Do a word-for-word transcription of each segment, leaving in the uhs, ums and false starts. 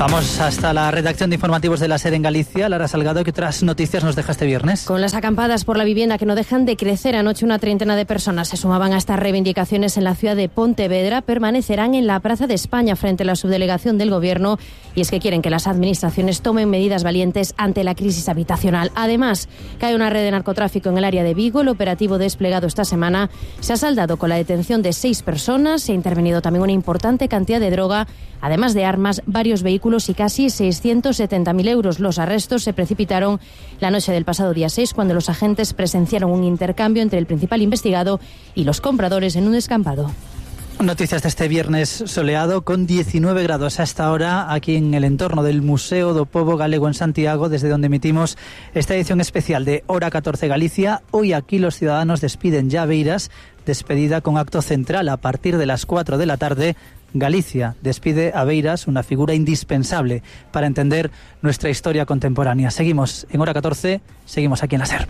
Vamos hasta la redacción de informativos de la SER en Galicia. Lara Salgado, ¿qué otras noticias nos deja este viernes? Con las acampadas por la vivienda que no dejan de crecer, anoche una treintena de personas se sumaban a estas reivindicaciones en la ciudad de Pontevedra. Permanecerán en la Plaza de España frente a la subdelegación del Gobierno, y es que quieren que las administraciones tomen medidas valientes ante la crisis habitacional. Además, cae una red de narcotráfico en el área de Vigo. El operativo desplegado esta semana se ha saldado con la detención de seis personas. Se ha intervenido también una importante cantidad de droga, además de armas, varios vehículos y casi seiscientos setenta mil euros. Los arrestos se precipitaron la noche del pasado día seis, cuando los agentes presenciaron un intercambio entre el principal investigado y los compradores en un descampado. Noticias de este viernes soleado, con diecinueve grados a esta hora aquí en el entorno del Museo do Pobo Galego en Santiago, desde donde emitimos esta edición especial de Hora catorce Galicia. Hoy aquí los ciudadanos despiden ya Beiras, despedida con acto central a partir de las cuatro de la tarde. Galicia despide a Beiras, una figura indispensable para entender nuestra historia contemporánea. Seguimos en Hora catorce, seguimos aquí en la SER.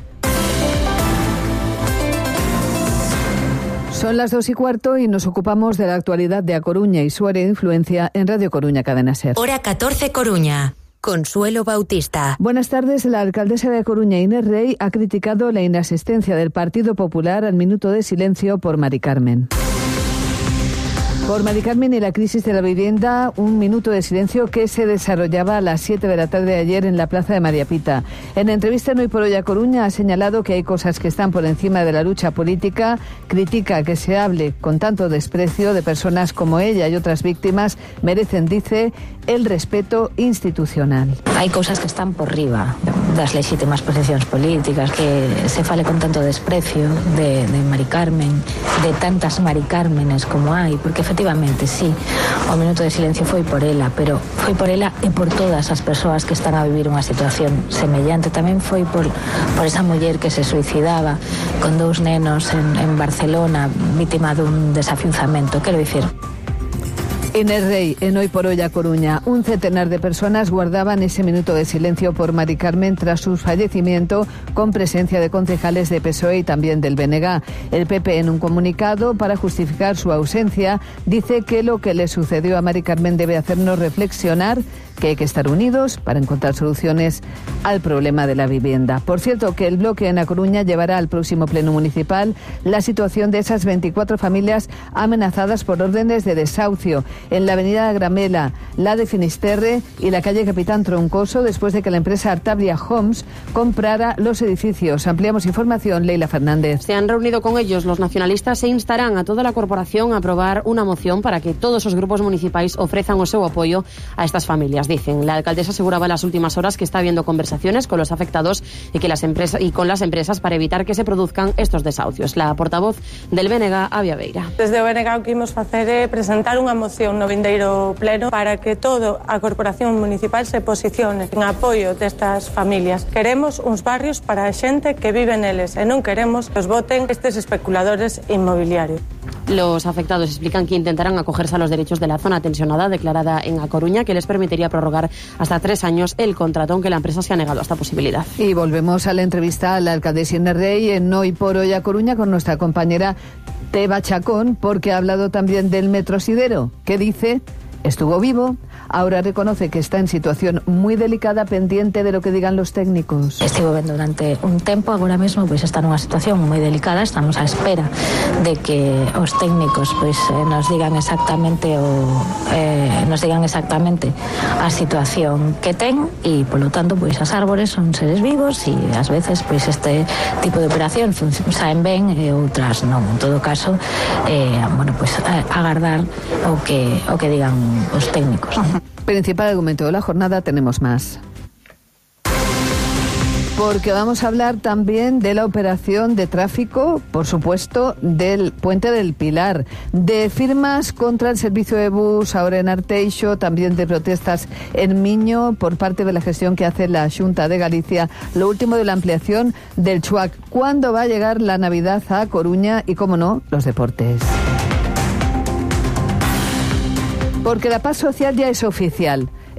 Son las dos y cuarto y nos ocupamos de la actualidad de A Coruña y su área de influencia en Radio Coruña, Cadena SER. Hora catorce Coruña. Consuelo Bautista. Buenas tardes. La alcaldesa de A Coruña, Inés Rey, ha criticado la inasistencia del Partido Popular al minuto de silencio por Mari Carmen. Por Mari Carmen y la crisis de la vivienda, un minuto de silencio que se desarrollaba a las siete de la tarde de ayer en la plaza de María Pita. En entrevista en Hoy por Hoy a Coruña ha señalado que hay cosas que están por encima de la lucha política, critica que se hable con tanto desprecio de personas como ella y otras víctimas, merecen, dice, el respeto institucional. Hai cousas que están por riba das legítimas posicións políticas, que se fale con tanto desprecio de, de Mari Carmen, de tantas Mari Cármenes como hai, porque efectivamente, sí, o minuto de silencio foi por ela, pero foi por ela e por todas as persoas que están a vivir unha situación semellante. Tamén foi por, por esa muller que se suicidaba con dous nenos en, en Barcelona, vítima dun desafiuzamento. Quero dicir, Inés Rey, en Hoy por Hoy a Coruña. Un centenar de personas guardaban ese minuto de silencio por Mari Carmen tras su fallecimiento, con presencia de concejales de P S O E y también del B N G. El P P, en un comunicado para justificar su ausencia, dice que lo que le sucedió a Mari Carmen debe hacernos reflexionar, que hay que estar unidos para encontrar soluciones al problema de la vivienda. Por cierto, que el bloque en A Coruña llevará al próximo pleno municipal la situación de esas veinticuatro familias amenazadas por órdenes de desahucio en la avenida Gramela, la de Finisterre y la calle Capitán Troncoso, después de que la empresa Artabria Homes comprara los edificios. Ampliamos información, Leila Fernández. Se han reunido con ellos los nacionalistas e instarán a toda la corporación a aprobar una moción para que todos os grupos municipais ofrezan o seu apoio a estas familias. Dicen, la alcaldesa aseguraba en las últimas horas que está habiendo conversaciones con los afectados y que las empresas y con las empresas para evitar que se produzcan estos desahucios. La portavoz del B N G, Avia Beira. Desde o B N G o que imos facer é presentar unha moción no vindeiro pleno para que toda a corporación municipal se posicione en apoio destas familias. Queremos uns barrios para a xente que vive neles e non queremos que os voten estes especuladores inmobiliarios. Los afectados explican que intentarán acogerse a los derechos de la zona tensionada declarada en A Coruña, que les permitiría prorrogar hasta tres años el contrato, aunque la empresa se ha negado a esta posibilidad. Y volvemos a la entrevista a la alcaldesa Inés Rey en Hoy por Hoy a Coruña con nuestra compañera Teba Chacón, porque ha hablado también del metrosidero, que dice estuvo vivo, ahora reconoce que está en situación moi delicada, pendiente de lo que digan los técnicos. Estivo vendo durante un tempo, agora mesmo pois está nunha situación moi delicada, estamos á espera de que os técnicos pois eh, nos digan exactamente o eh, nos digan exactamente a situación que ten, e polo tanto pois as árbores son seres vivos e ás veces pois este tipo de operación saen ben e outras non. En todo caso, eh, bueno, pois agardar o que o que digan os técnicos. Principal argumento de la jornada, tenemos más. Porque vamos a hablar también de la operación de tráfico, por supuesto, del Puente del Pilar, de firmas contra el servicio de bus ahora en Arteixo, también de protestas en Miño por parte de la gestión que hace la Xunta de Galicia, lo último de la ampliación del Chuac. ¿Cuándo va a llegar la Navidad a Coruña? Y, cómo no, los deportes. Porque la paz social ya es oficial.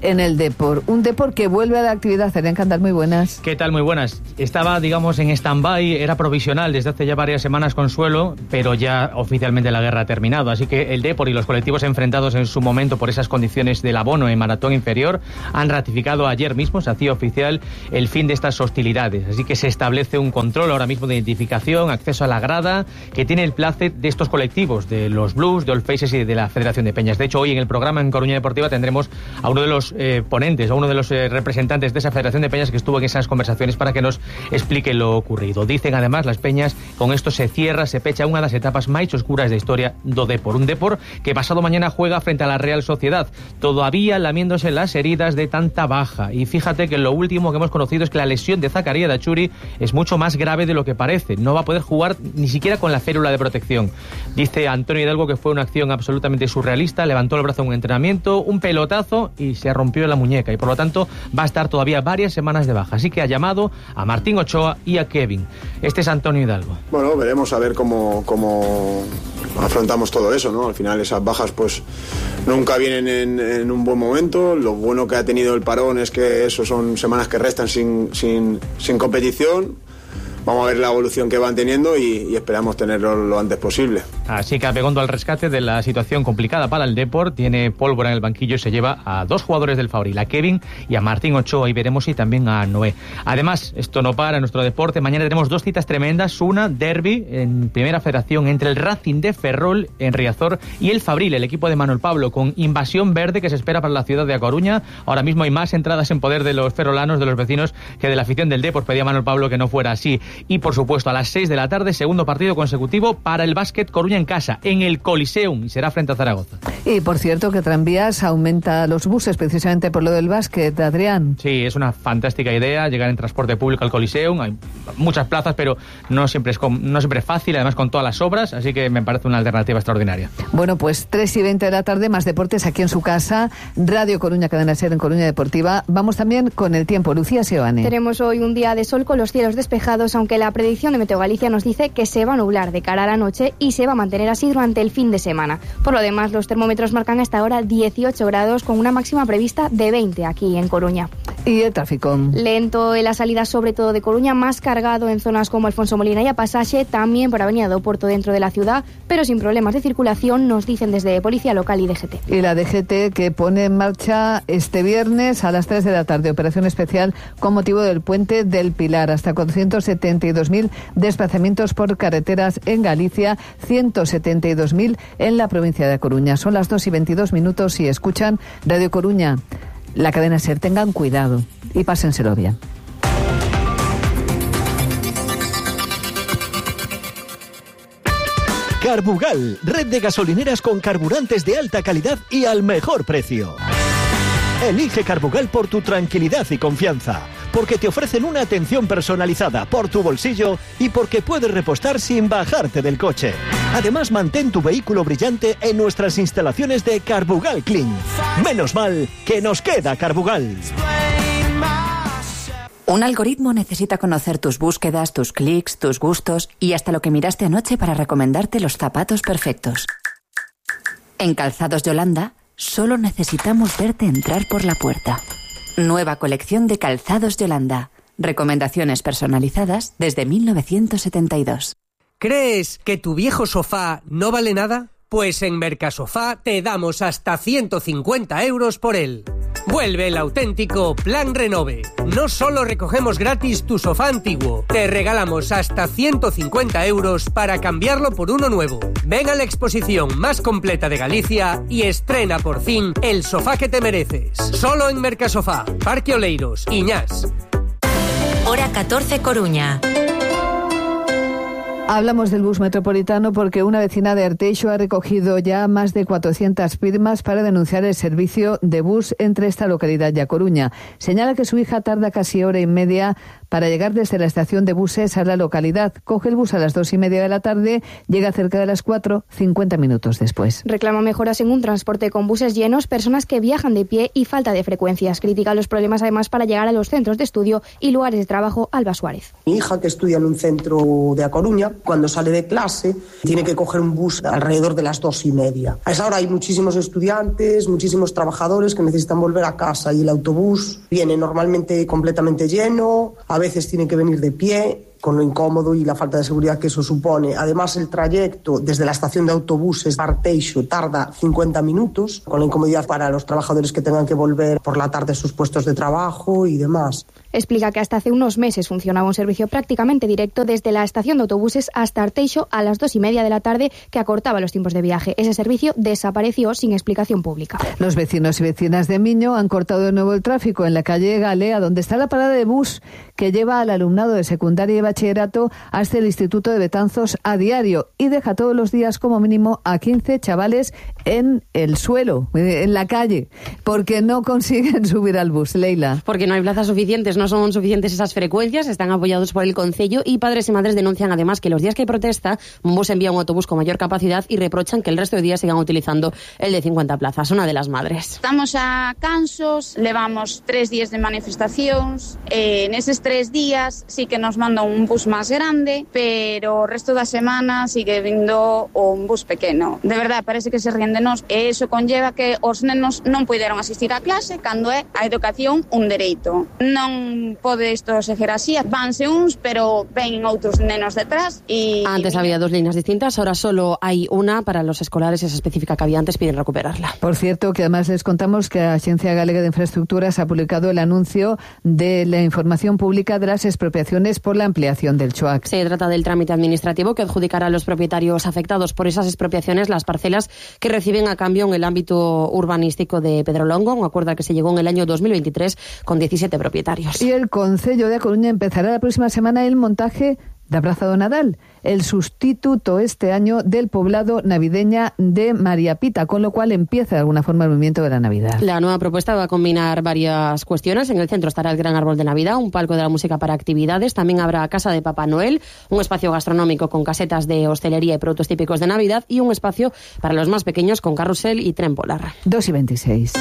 en el Depor. Un Depor que vuelve a la actividad. Adrián Candal, muy buenas. ¿Qué tal? Muy buenas. Estaba, digamos, en stand-by, era provisional desde hace ya varias semanas, Consuelo, pero ya oficialmente la guerra ha terminado. Así que el Depor y los colectivos enfrentados en su momento por esas condiciones del abono en maratón inferior han ratificado ayer mismo, se hacía oficial, el fin de estas hostilidades. Así que se establece un control ahora mismo de identificación, acceso a la grada, que tiene el placet de estos colectivos, de los Blues, de All Faces y de la Federación de Peñas. De hecho, hoy en el programa en Coruña Deportiva tendremos a uno de los eh, ponentes, a uno de los eh, representantes de esa Federación de Peñas que estuvo en esas conversaciones para que nos explique lo ocurrido. Dicen además las peñas, con esto se cierra, se pecha unha das etapas máis oscuras da historia do Depor. Un Depor que pasado mañana juega frente a la Real Sociedad, todavía lamiéndose las heridas de tanta baja. Y fíjate que lo último que hemos conocido es que la lesión de Zacarías Dachuri es mucho más grave de lo que parece. No va a poder jugar ni siquiera con la férula de protección. Dice Antonio Hidalgo que fue una acción absolutamente surrealista, levantó el brazo en un entrenamiento, un pelotazo y se rompió la muñeca, y por lo tanto va a estar todavía varias semanas de baja. Así que ha llamado a Martín Ochoa y a Kevin. Este es Antonio Hidalgo. Bueno, veremos a ver cómo, cómo afrontamos todo eso, ¿no? Al final esas bajas pues nunca vienen en, en un buen momento. Lo bueno que ha tenido el parón es que eso son semanas que restan sin, sin, sin competición. Vamos a ver la evolución que van teniendo y, y esperamos tenerlo lo antes posible. Así que Abegondo al rescate de la situación complicada para el Depor. Tiene pólvora en el banquillo y se lleva a dos jugadores del Fabril, a Kevin y a Martín Ochoa, y veremos si también a Noé. Además, esto no para en nuestro deporte. Mañana tenemos dos citas tremendas. Una, derbi en Primera Federación entre el Racing de Ferrol en Riazor y el Fabril, el equipo de Manuel Pablo, con invasión verde que se espera para la ciudad de A Coruña. Ahora mismo hay más entradas en poder de los ferrolanos, de los vecinos, que de la afición del Depor. Pedía Manuel Pablo que no fuera así. Y por supuesto a las seis de la tarde, segundo partido consecutivo para el Básquet Coruña en casa, en el Coliseum, y será frente a Zaragoza. Y por cierto que Tranvías aumenta los buses precisamente por lo del básquet, Adrián. Sí, es una fantástica idea llegar en transporte público al Coliseum. Hay muchas plazas, pero no siempre es, no siempre es fácil, además con todas las obras, así que me parece una alternativa extraordinaria. Bueno, pues tres y veinte de la tarde, más deportes aquí en su casa, Radio Coruña, Cadena Ser en Coruña Deportiva. Vamos también con el tiempo. Lucía Seoane. Tenemos hoy un día de sol con los cielos despejados, aunque la predicción de Meteo Galicia nos dice que se va a nublar de cara a la noche y se va a mantener así durante el fin de semana. Por lo demás, los termómetros marcan hasta ahora dieciocho grados con una máxima prevista de veinte aquí en Coruña. ¿Y el tráfico? Lento en la salida, sobre todo de Coruña, más cargado en zonas como Alfonso Molina y a Pasaxe, también por Avenida do Porto dentro de la ciudad, pero sin problemas de circulación, nos dicen desde Policía Local y D G T. Y la D G T que pone en marcha este viernes a las tres de la tarde, operación especial con motivo del Puente del Pilar, hasta cuatrocientos setenta y dos mil desplazamientos por carreteras en Galicia, ciento setenta y dos mil en la provincia de Coruña. Son las dos y veintidós minutos y escuchan Radio Coruña, la cadena SER. Tengan cuidado y pásenselo bien. Carbugal, red de gasolineras con carburantes de alta calidad y al mejor precio. Elige Carbugal por tu tranquilidad y confianza, porque te ofrecen una atención personalizada por tu bolsillo y porque puedes repostar sin bajarte del coche. Además, mantén tu vehículo brillante en nuestras instalaciones de Carbugal Clean. Menos mal que nos queda Carbugal. Un algoritmo necesita conocer tus búsquedas, tus clics, tus gustos y hasta lo que miraste anoche para recomendarte los zapatos perfectos. En Calzados Yolanda, solo necesitamos verte entrar por la puerta. Nueva colección de Calzados Yolanda. Recomendaciones personalizadas desde mil novecientos setenta y dos. ¿Crees que tu viejo sofá no vale nada? Pues en Mercasofá te damos hasta ciento cincuenta euros por él. Vuelve el auténtico Plan Renove. No solo recogemos gratis tu sofá antiguo, te regalamos hasta ciento cincuenta euros para cambiarlo por uno nuevo. Ven a la exposición más completa de Galicia y estrena por fin el sofá que te mereces. Solo en Mercasofá, Parque Oleiros, Iñás. Hora catorce, Coruña. Hablamos del bus metropolitano porque una vecina de Arteixo ha recogido ya más de cuatrocientas firmas para denunciar el servicio de bus entre esta localidad y A Coruña. Señala que su hija tarda casi hora y media para llegar desde la estación de buses a la localidad. Coge el bus a las dos y media de la tarde, llega cerca de las cuatro, cincuenta minutos después. Reclama mejoras en un transporte con buses llenos, personas que viajan de pie y falta de frecuencias. Critica los problemas además para llegar a los centros de estudio y lugares de trabajo. Alba Suárez. Mi hija, que estudia en un centro de A Coruña, cuando sale de clase tiene que coger un bus alrededor de las dos y media. A esa hora hay muchísimos estudiantes, muchísimos trabajadores que necesitan volver a casa y el autobús viene normalmente completamente lleno, a veces tienen que venir de pie, con lo incómodo y la falta de seguridad que eso supone. Además, el trayecto desde la estación de autobuses a Arteixo tarda cincuenta minutos, con la incomodidad para los trabajadores que tengan que volver por la tarde a sus puestos de trabajo y demás. Explica que hasta hace unos meses funcionaba un servicio prácticamente directo desde la estación de autobuses hasta Arteixo a las dos y media de la tarde, que acortaba los tiempos de viaje. Ese servicio desapareció sin explicación pública. Los vecinos y vecinas de Miño han cortado de nuevo el tráfico en la calle Galea, donde está la parada de bus que lleva al alumnado de secundaria y bachillerato hasta el Instituto de Betanzos a diario y deja todos los días como mínimo a quince chavales en el suelo, en la calle, porque no consiguen subir al bus. Leila. Porque no hay plazas suficientes, no son suficientes esas frecuencias, están apoyados por el Concello y padres y madres denuncian además que los días que hay protesta, Bus envía un autobús con mayor capacidad y reprochan que el resto de días sigan utilizando el de cincuenta plazas. Una de las madres. Estamos a cansos, levamos tres días de manifestacións, eh, neses tres días sí que nos manda un bus máis grande, pero o resto da semana sigue vindo un bus pequeno. De verdade, parece que se ríen de nós e iso conlleva que os nenos non puideron asistir á clase cando é a educación un dereito. Non pode isto seguir así, vanse uns, pero ven outros nenos detrás e... Antes había dos líneas distintas, ahora solo hay una para los escolares, esa específica que había antes, piden recuperarla. Por cierto, que además les contamos que la Agencia Galega de Infraestructuras ha publicado el anuncio de la información pública de las expropiaciones por la ampliación del Choac. Se trata del trámite administrativo que adjudicará a los propietarios afectados por esas expropiaciones las parcelas que reciben a cambio en el ámbito urbanístico de Pedrolongo, un acuerdo al que se llegó en el año dos mil veintitrés con diecisiete propietarios. Y el Concello de A Coruña empezará la próxima semana el montaje da Praza do Nadal, el sustituto este año del poblado navideña de María Pita, con lo cual empieza de alguna forma el movimiento de la Navidad. La nueva propuesta va a combinar varias cuestiones. En el centro estará el gran árbol de Navidad, un palco de la música para actividades, también habrá casa de Papá Noel, un espacio gastronómico con casetas de hostelería y productos típicos de Navidad y un espacio para los más pequeños con carrusel y tren polar. dos y veintiséis.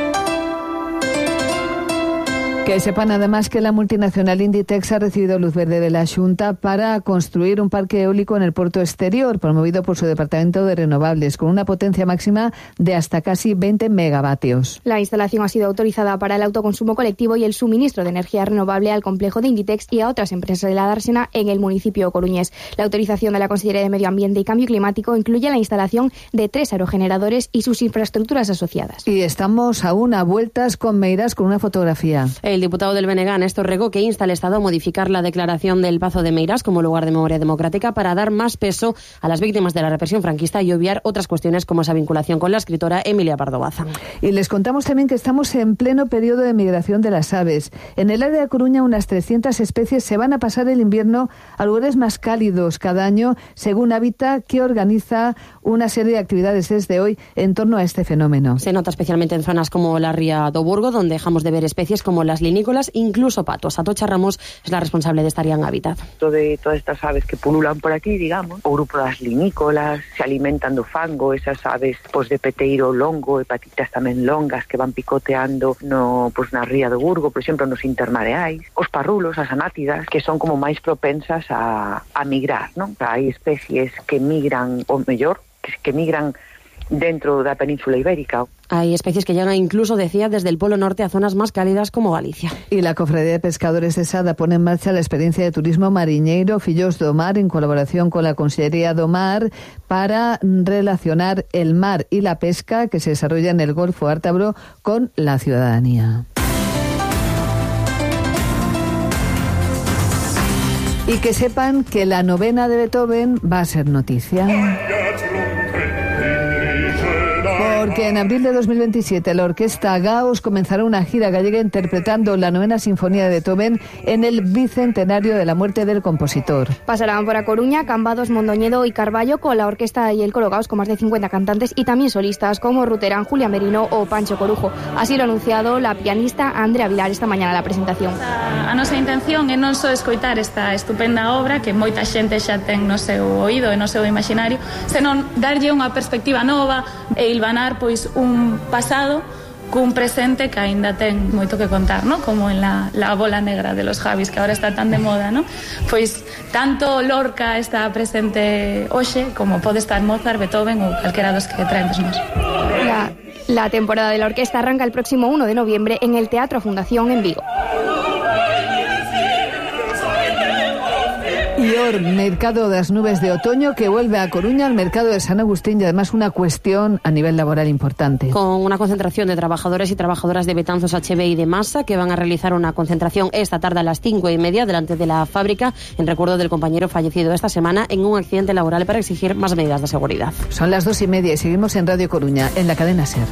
Que sepan además que la multinacional Inditex ha recibido luz verde de la Xunta para construir un parque eólico en el puerto exterior, promovido por su Departamento de Renovables, con una potencia máxima de hasta casi veinte megavatios. La instalación ha sido autorizada para el autoconsumo colectivo y el suministro de energía renovable al complejo de Inditex y a otras empresas de la dársena en el municipio coruñés. La autorización de la Consellería de Medio Ambiente y Cambio Climático incluye la instalación de tres aerogeneradores y sus infraestructuras asociadas. Y estamos aún a vueltas con Meirás con una fotografía. El diputado del B N G, Néstor Rego, que insta al Estado a modificar la declaración del Pazo de Meirás como lugar de memoria democrática para dar más peso a las víctimas de la represión franquista y obviar otras cuestiones como esa vinculación con la escritora Emilia Pardo Bazán. Y les contamos también que estamos en pleno periodo de migración de las aves. En el área de Coruña unas trescientas especies se van a pasar el invierno a lugares más cálidos cada año, según Hábitat, que organiza una serie de actividades desde hoy en torno a este fenómeno. Se nota especialmente en zonas como la Ría do Burgo, donde dejamos de ver especies como las linícolas, incluso patos. Atocha Ramos es la responsable de estar en Hábitat. De todas estas aves que pululan por aquí, digamos, o grupo das linícolas, se alimentan do fango, esas aves pues, de peteiro longo e patitas tamén longas que van picoteando no, pues, na Ría do Burgo, por exemplo, nos intermareais, os parrulos, as anátidas, que son como máis propensas a, a migrar, non? Hai especies que migran, ou mellor, que, que migran dentro da Península Ibérica. Hay especies que llegan incluso, decía, desde el Polo Norte a zonas más cálidas como Galicia. Y la Cofradía de Pescadores de Sada pone en marcha la experiencia de turismo mariñeiro Fillos do Mar en colaboración con la Consellería do Mar para relacionar el mar y la pesca que se desarrolla en el Golfo Ártabro con la ciudadanía. Y que sepan que la novena de Beethoven va a ser noticia. Porque en abril de dos mil veintisiete la orquesta Gauss comenzará una gira gallega interpretando la novena sinfonía de Beethoven en el bicentenario de la muerte del compositor. Pasarán por A Coruña, Cambados, Mondoñedo y Carballo con la orquesta y el coro Gauss con más de cincuenta cantantes y también solistas como Ruterán, Julia Merino o Pancho Corujo. Así lo ha anunciado la pianista Andrea Vilar esta mañana en la presentación. A nosa intención é non só escoitar esta estupenda obra que moita xente xa ten no seu oído e no seu imaginario, senón darlle unha perspectiva nova e hilvanar pois un pasado cun presente que aínda ten moito que contar, ¿no? Como en la, la bola negra de los Javis, que ahora está tan de moda, ¿no? Pois tanto Lorca está presente hoxe como pode estar Mozart, Beethoven ou calquera dos que traemos nós. La, la temporada de la orquesta arranca el próximo uno de noviembre en el Teatro Fundación en Vigo. Y ahora, mercado de las nubes de otoño que vuelve a Coruña, al mercado de San Agustín, y además una cuestión a nivel laboral importante. Con una concentración de trabajadores y trabajadoras de Betanzos H B y de Masa, que van a realizar una concentración esta tarde a las cinco y media delante de la fábrica, en recuerdo del compañero fallecido esta semana en un accidente laboral, para exigir más medidas de seguridad. Son las dos y media y seguimos en Radio Coruña, en la cadena SER.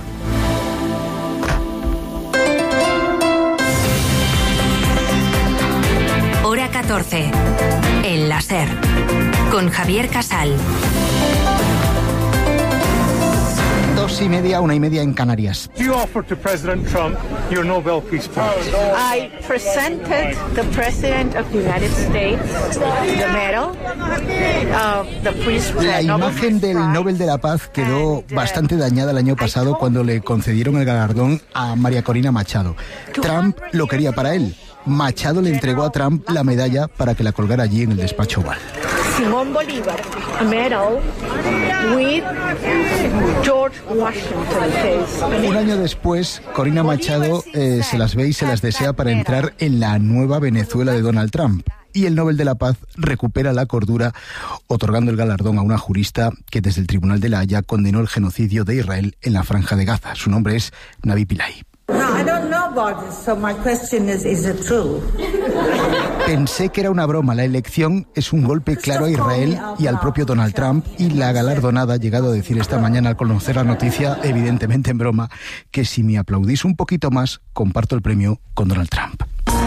Hora catorce. En la SER. Con Javier Casal. Dos y media, una y media en Canarias. You offered to President Trump your Nobel Peace Prize. I presented the President of the United States the medal of the Peace Prize. La imagen del Nobel de la Paz quedó bastante dañada el año pasado cuando le concedieron el galardón a María Corina Machado. Trump lo quería para él. Machado le entregó a Trump la medalla para que la colgara allí en el despacho Oval. Simón Bolívar, a medal with George Washington. Un año después, Corina Machado eh, se las ve y se las desea para entrar en la nueva Venezuela de Donald Trump. Y el Nobel de la Paz recupera la cordura otorgando el galardón a una jurista que desde el Tribunal de la Haya condenó el genocidio de Israel en la Franja de Gaza. Su nombre es Navi Pillay. No, I don't know about this, so my question is, is it true? Pensé que era una broma. La elección es un golpe claro a Israel y al propio Donald Trump, y la galardonada ha llegado a decir esta mañana al conocer la noticia, evidentemente en broma, que si me aplaudís un poquito más, comparto el premio con Donald Trump.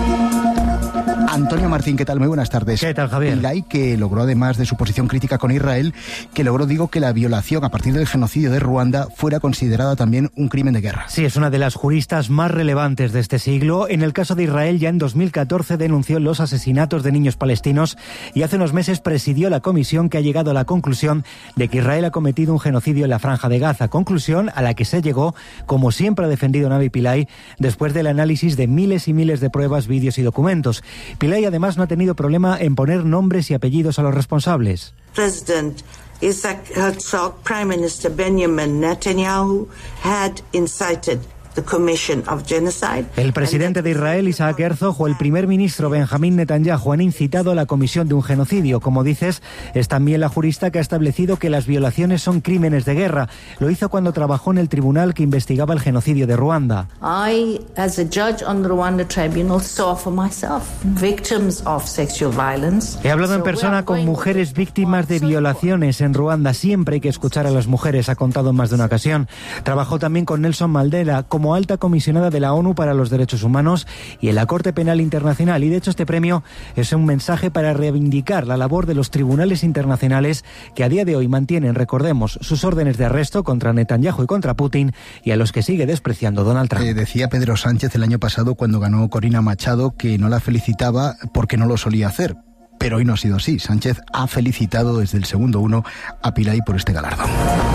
Antonio Martín, ¿qué tal? Muy buenas tardes. ¿Qué tal, Javier? Pillay, que logró, además de su posición crítica con Israel, que logró, digo, que la violación a partir del genocidio de Ruanda fuera considerada también un crimen de guerra. Sí, es una de las juristas más relevantes de este siglo. En el caso de Israel, ya en dos mil catorce denunció los asesinatos de niños palestinos y hace unos meses presidió la comisión que ha llegado a la conclusión de que Israel ha cometido un genocidio en la Franja de Gaza. Conclusión a la que se llegó, como siempre ha defendido Navi Pillay, después del análisis de miles y miles de pruebas, vídeos y documentos. Pillay además no ha tenido problema en poner nombres y apellidos a los responsables. President Isaac Herzog, Prime Minister Benjamin Netanyahu had incited the commission of genocide. El presidente de Israel, Isaac Herzog, o el primer ministro Benjamín Netanyahu han incitado a la comisión de un genocidio. Como dices, es también la jurista que ha establecido que las violaciones son crímenes de guerra. Lo hizo cuando trabajó en el tribunal que investigaba el genocidio de Ruanda. I, as a judge on the Rwanda Tribunal, saw for myself victims of sexual violence. He hablado en persona con mujeres víctimas de violaciones en Ruanda. Siempre hay que escuchar a las mujeres, ha contado en más de una ocasión. Trabajó también con Nelson Mandela como como alta comisionada de la ONU para los Derechos Humanos y en la Corte Penal Internacional. Y de hecho este premio es un mensaje para reivindicar la labor de los tribunales internacionales que a día de hoy mantienen, recordemos, sus órdenes de arresto contra Netanyahu y contra Putin, y a los que sigue despreciando Donald Trump. Eh, decía Pedro Sánchez el año pasado cuando ganó Corina Machado que no la felicitaba porque no lo solía hacer. Pero hoy no ha sido así. Sánchez ha felicitado desde el segundo uno a Pillay por este galardón.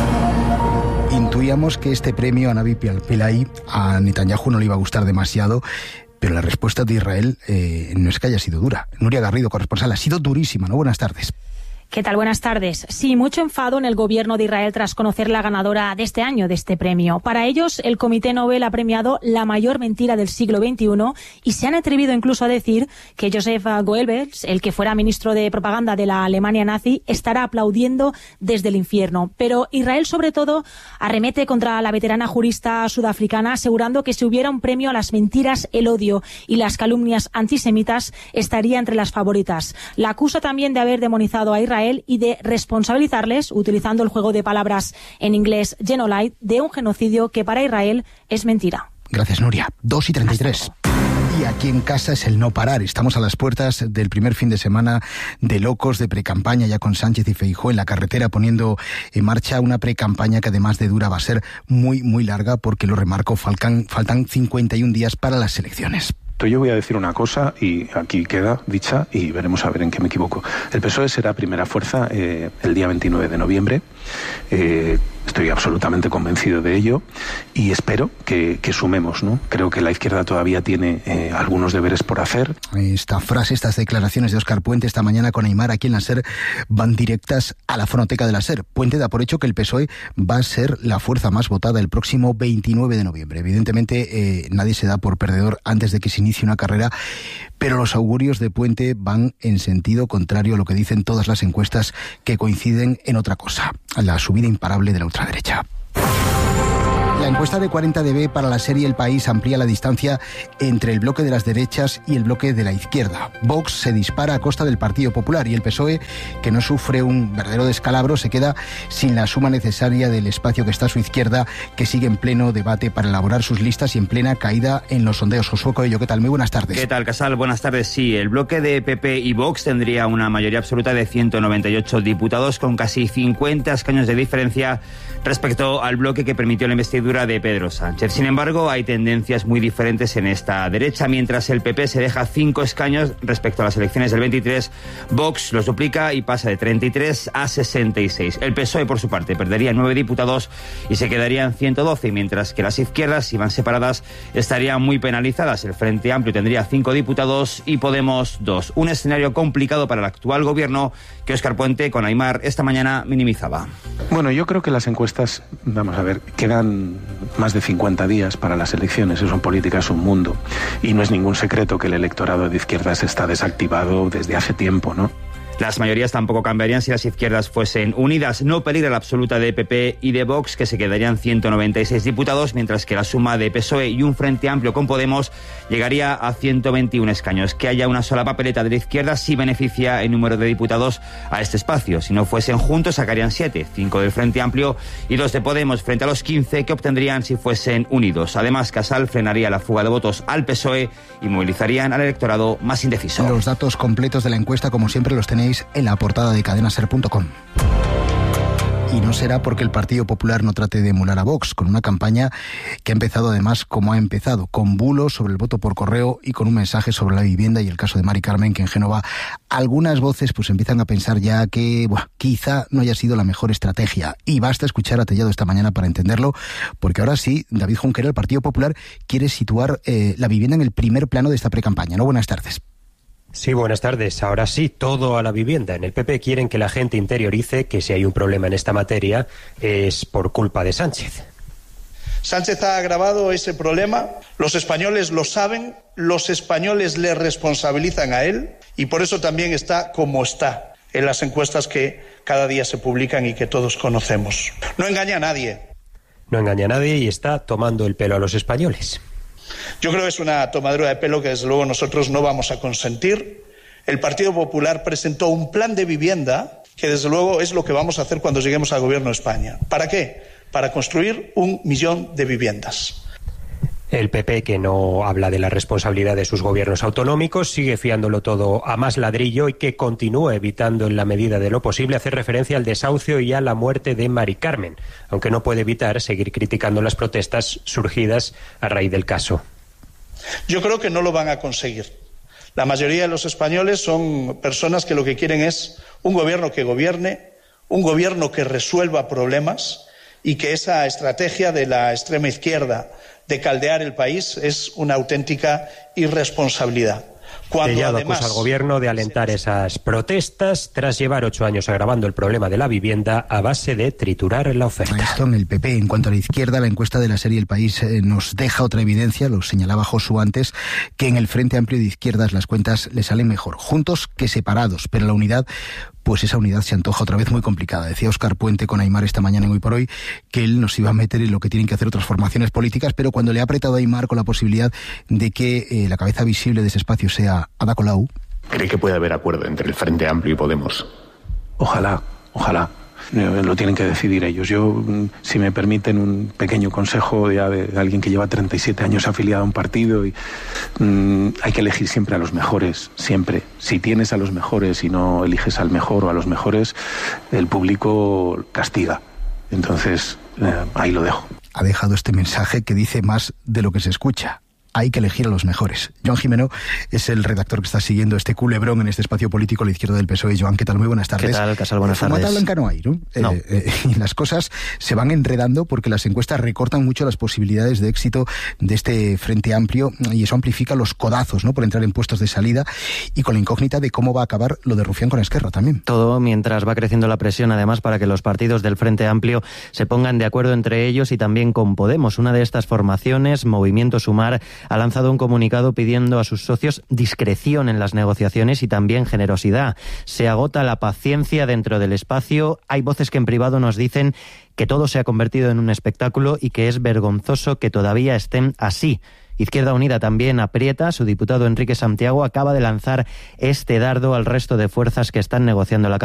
Intuíamos que este premio a Navi Pillay a Netanyahu no le iba a gustar demasiado, pero la respuesta de Israel eh, no es que haya sido dura. Nuria Garrido, corresponsal, ha sido durísima, ¿no? Buenas tardes. ¿Qué tal? Buenas tardes. Sí, mucho enfado en el gobierno de Israel tras conocer la ganadora de este año de este premio. Para ellos, el Comité Nobel ha premiado la mayor mentira del siglo veintiuno y se han atrevido incluso a decir que Joseph Goebbels, el que fuera ministro de propaganda de la Alemania nazi, estará aplaudiendo desde el infierno. Pero Israel, sobre todo, arremete contra la veterana jurista sudafricana, asegurando que si hubiera un premio a las mentiras, el odio y las calumnias antisemitas, estaría entre las favoritas. La acusa también de haber demonizado a Israel Israel y de responsabilizarles, utilizando el juego de palabras en inglés genocide, de un genocidio que para Israel es mentira. Gracias, Nuria. dos y treinta y tres. Y aquí en casa es el no parar. Estamos a las puertas del primer fin de semana de locos, de precampaña, ya con Sánchez y Feijóo en la carretera poniendo en marcha una precampaña que además de dura va a ser muy, muy larga, porque lo remarco, faltan, faltan cincuenta y un días para las elecciones. Yo voy a decir una cosa y aquí queda dicha y veremos a ver en qué me equivoco. El P S O E será primera fuerza eh, el día veintinueve de noviembre. Eh, estoy absolutamente convencido de ello y espero que, que sumemos, ¿no? Creo que la izquierda todavía tiene eh, algunos deberes por hacer. Esta frase, estas declaraciones de Óscar Puente esta mañana con Aimar aquí en la SER van directas a la fonoteca de la SER. Puente da por hecho que el P S O E va a ser la fuerza más votada el próximo veintinueve de noviembre. Evidentemente eh, nadie se da por perdedor antes de que se inicie una carrera, pero los augurios de Puente van en sentido contrario a lo que dicen todas las encuestas, que coinciden en otra cosa: la subida imparable de la ultraderecha. La encuesta de cuarenta D B para la serie El País amplía la distancia entre el bloque de las derechas y el bloque de la izquierda. Vox se dispara a costa del Partido Popular y el P S O E, que no sufre un verdadero descalabro, se queda sin la suma necesaria del espacio que está a su izquierda, que sigue en pleno debate para elaborar sus listas y en plena caída en los sondeos. Josué Coello, ¿qué tal? Muy buenas tardes. ¿Qué tal, Casal? Buenas tardes. Sí, el bloque de P P y Vox tendría una mayoría absoluta de ciento noventa y ocho diputados, con casi cincuenta escaños de diferencia respecto al bloque que permitió la investidura de Pedro Sánchez. Sin embargo, hay tendencias muy diferentes en esta derecha. Mientras el P P se deja cinco escaños respecto a las elecciones del veintitrés, Vox los duplica y pasa de treinta y tres a sesenta y seis. El P S O E, por su parte, perdería nueve diputados y se quedarían ciento doce, mientras que las izquierdas, si van separadas, estarían muy penalizadas. El Frente Amplio tendría cinco diputados y Podemos dos. Un escenario complicado para el actual gobierno que Óscar Puente, con Aimar, esta mañana minimizaba. Bueno, yo creo que las encuestas, vamos a ver, quedan más de cincuenta días para las elecciones. Eso en política es un mundo. Y no es ningún secreto que el electorado de izquierdas está desactivado desde hace tiempo, ¿no? Las mayorías tampoco cambiarían si las izquierdas fuesen unidas. No peligra la absoluta de P P y de Vox, que se quedarían ciento noventa y seis diputados, mientras que la suma de P S O E y un Frente Amplio con Podemos llegaría a ciento veintiún escaños. Que haya una sola papeleta de la izquierda sí beneficia en número de diputados a este espacio. Si no fuesen juntos, sacarían siete, cinco del Frente Amplio y dos de Podemos, frente a los quince que obtendrían si fuesen unidos. Además, Casal frenaría la fuga de votos al P S O E y movilizarían al electorado más indeciso. Los datos completos de la encuesta, como siempre, los tenéis en la portada de cadena ser punto com. Y no será porque el Partido Popular no trate de emular a Vox, con una campaña que ha empezado además como ha empezado, con bulos sobre el voto por correo y con un mensaje sobre la vivienda y el caso de Mari Carmen, que en Génova algunas voces pues empiezan a pensar ya que buah, quizá no haya sido la mejor estrategia. Y basta escuchar a Tellado esta mañana para entenderlo, porque ahora sí, David Junquera, el Partido Popular, quiere situar eh, la vivienda en el primer plano de esta precampaña. ¿No? Buenas tardes. Sí, buenas tardes. Ahora sí, todo a la vivienda. En el P P quieren que la gente interiorice que si hay un problema en esta materia es por culpa de Sánchez. Sánchez ha agravado ese problema, los españoles lo saben, los españoles le responsabilizan a él y por eso también está como está en las encuestas que cada día se publican y que todos conocemos. No engaña a nadie. No engaña a nadie y está tomando el pelo a los españoles. Yo creo que es una tomadura de pelo que desde luego nosotros no vamos a consentir. El Partido Popular presentó un plan de vivienda que desde luego es lo que vamos a hacer cuando lleguemos al gobierno de España. ¿Para qué? Para construir un millón de viviendas. El P P, que no habla de la responsabilidad de sus gobiernos autonómicos, sigue fiándolo todo a más ladrillo y que continúa evitando en la medida de lo posible hacer referencia al desahucio y a la muerte de Mari Carmen, aunque no puede evitar seguir criticando las protestas surgidas a raíz del caso. Yo creo que no lo van a conseguir. La mayoría de los españoles son personas que lo que quieren es un gobierno que gobierne, un gobierno que resuelva problemas y que esa estrategia de la extrema izquierda de caldear el país es una auténtica irresponsabilidad. Cuando Tellado además acusa al gobierno de alentar esas protestas tras llevar ocho años agravando el problema de la vivienda a base de triturar la oferta. Esto en el P P. En cuanto a la izquierda, la encuesta de la serie El País eh, nos deja otra evidencia, lo señalaba Josu antes, que en el Frente Amplio de Izquierdas las cuentas le salen mejor, juntos que separados, pero la unidad, pues esa unidad se antoja otra vez muy complicada. Decía Óscar Puente con Aimar esta mañana en Hoy por Hoy que él nos iba a meter en lo que tienen que hacer otras formaciones políticas, pero cuando le ha apretado a Aimar con la posibilidad de que eh, la cabeza visible de ese espacio sea Ada Colau. ¿Cree que puede haber acuerdo entre el Frente Amplio y Podemos? Ojalá, ojalá. Lo tienen que decidir ellos. Yo, si me permiten un pequeño consejo ya de alguien que lleva treinta y siete años afiliado a un partido, y mmm, hay que elegir siempre a los mejores, siempre. Si tienes a los mejores y no eliges al mejor o a los mejores, el público castiga. Entonces, eh, ahí lo dejo. Ha dejado este mensaje que dice más de lo que se escucha. Hay que elegir a los mejores. Joan Jimeno es el redactor que está siguiendo este culebrón en este espacio político a la izquierda del P S O E. Joan, ¿qué tal? Muy buenas tardes. ¿Qué tal, Casal? Buenas tardes. Fumata blanca no hay, ¿no? No. Eh, eh, y las cosas se van enredando porque las encuestas recortan mucho las posibilidades de éxito de este Frente Amplio, y eso amplifica los codazos, ¿no?, por entrar en puestos de salida, y con la incógnita de cómo va a acabar lo de Rufián con Esquerra también. Todo mientras va creciendo la presión, además, para que los partidos del Frente Amplio se pongan de acuerdo entre ellos y también con Podemos. Una de estas formaciones, Movimiento Sumar, ha lanzado un comunicado pidiendo a sus socios discreción en las negociaciones y también generosidad. Se agota la paciencia dentro del espacio. Hay voces que en privado nos dicen que todo se ha convertido en un espectáculo y que es vergonzoso que todavía estén así. Izquierda Unida también aprieta. Su diputado Enrique Santiago acaba de lanzar este dardo al resto de fuerzas que están negociando la